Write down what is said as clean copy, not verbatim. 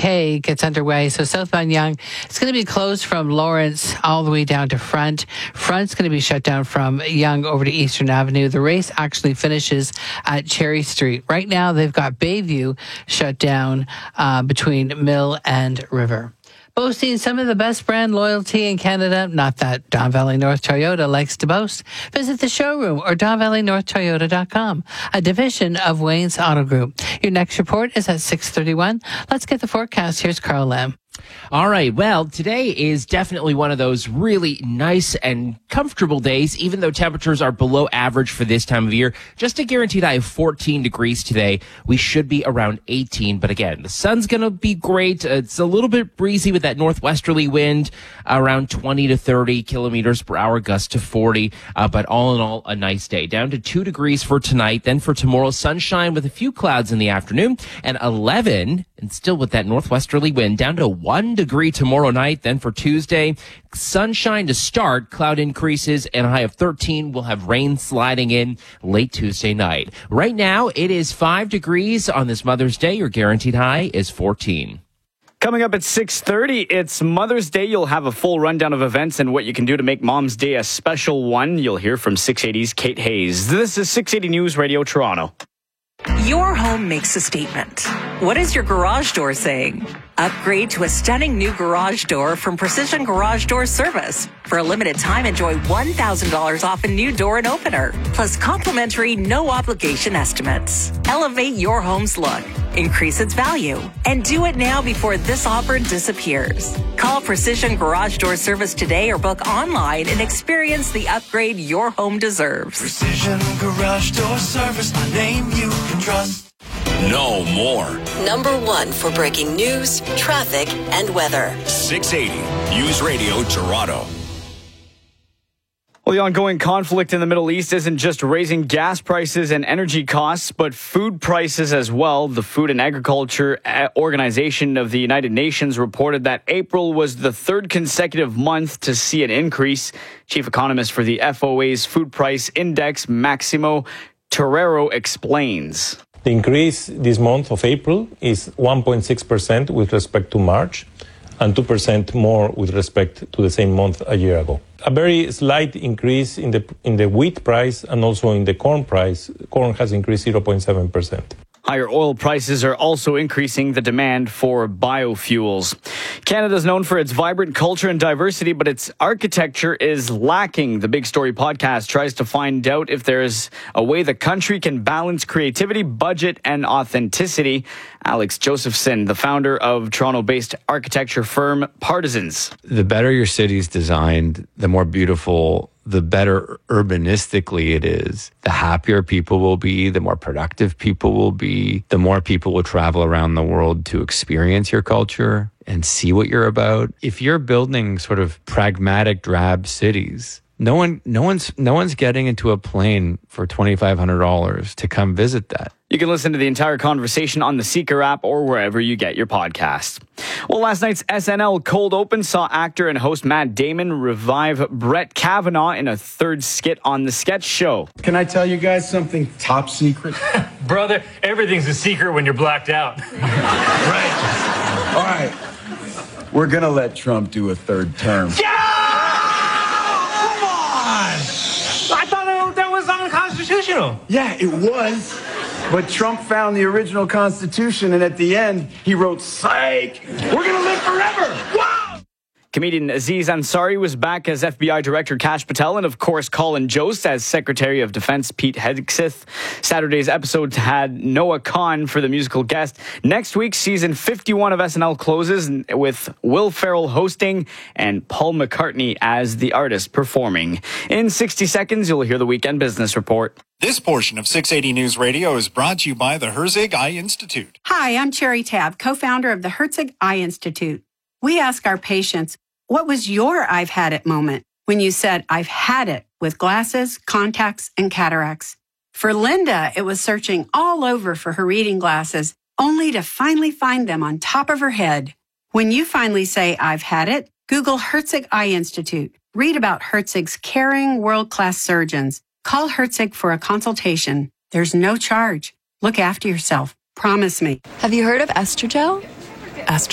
K gets underway. So southbound Yonge, it's going to be closed from Lawrence all the way down to Front. Front's going to be shut down from Yonge over to Eastern Avenue. The race actually finishes at Cherry Street. Right now, they've got Bayview shut down between Mill and River. Boasting some of the best brand loyalty in Canada, not that Don Valley North Toyota likes to boast. Visit the showroom or DonValleyNorthToyota.com, a division of Wayne's Auto Group. Your next report is at 6:31. Let's get the forecast. Here's Carl Lamb. All right. Well, today is definitely one of those really nice and comfortable days, even though temperatures are below average for this time of year. Just a guaranteed high of 14 degrees today. We should be around 18. But again, the sun's going to be great. It's a little bit breezy with that northwesterly wind, around 20 to 30 kilometers per hour, gust to 40. But all in all, a nice day. Down to 2 degrees for tonight. Then for tomorrow, sunshine with a few clouds in the afternoon, and 11, and still with that northwesterly wind, down to 1 degree tomorrow night. Then for Tuesday, sunshine to start, cloud increases, and a high of 13. We'll have rain sliding in late Tuesday night. Right now, it is 5 degrees on this Mother's Day. Your guaranteed high is 14. Coming up at 6:30, it's Mother's Day. You'll have a full rundown of events and what you can do to make Mom's Day a special one. You'll hear from 680's Kate Hayes. This is 680 News Radio Toronto. Your home makes a statement. What is your garage door saying? Upgrade to a stunning new garage door from Precision Garage Door Service. For a limited time, enjoy $1,000 off a new door and opener, plus complimentary no-obligation estimates. Elevate your home's look, increase its value, and do it now before this offer disappears. Call Precision Garage Door Service today or book online and experience the upgrade your home deserves. Precision Garage Door Service, a name you can trust. No more. Number one for breaking news, traffic, and weather. 680 News Radio Toronto. Well, the ongoing conflict in the Middle East isn't just raising gas prices and energy costs, but food prices as well. The Food and Agriculture Organization of the United Nations reported that April was the third consecutive month to see an increase. Chief economist for the FOA's Food Price Index, Maximo Torero, explains. The increase this month of April is 1.6% with respect to March and 2% more with respect to the same month a year ago. A very slight increase in the wheat price and also in the corn price. Corn has increased 0.7%. Higher oil prices are also increasing the demand for biofuels. Canada is known for its vibrant culture and diversity, but its architecture is lacking. The Big Story podcast tries to find out if there is a way the country can balance creativity, budget, and authenticity. Alex Josephson, the founder of Toronto-based architecture firm Partisans. The better your city's designed, the more beautiful, the better urbanistically it is, the happier people will be, the more productive people will be, the more people will travel around the world to experience your culture and see what you're about. If you're building sort of pragmatic, drab cities, no one's getting into a plane for $2,500 to come visit that. You can listen to the entire conversation on the Seeker app or wherever you get your podcasts. Well, last night's SNL Cold Open saw actor and host Matt Damon revive Brett Kavanaugh in a third skit on The Sketch Show. Can I tell you guys something top secret? Brother, everything's a secret when you're blacked out. Right. All right. We're going to let Trump do a third term. Yeah! Come on! I thought that was unconstitutional. Yeah, it was. But Trump found the original Constitution, and at the end, he wrote, "Psych! We're going to live forever!" Wow! Comedian Aziz Ansari was back as FBI Director Kash Patel, and of course Colin Jost as Secretary of Defense Pete Hegseth. Saturday's episode had Noah Khan for the musical guest. Next week, season 51 of SNL closes with Will Ferrell hosting and Paul McCartney as the artist performing. In 60 seconds, you'll hear the Weekend Business Report. This portion of 680 News Radio is brought to you by the Herzig Eye Institute. Hi, I'm Cherry Tab, co-founder of the Herzig Eye Institute. We ask our patients, what was your I've had it moment when you said, I've had it with glasses, contacts, and cataracts? For Linda, it was searching all over for her reading glasses, only to finally find them on top of her head. When you finally say, I've had it, Google Herzig Eye Institute. Read about Herzig's caring, world-class surgeons. Call Herzig for a consultation. There's no charge. Look after yourself. Promise me. Have you heard of Estrogel?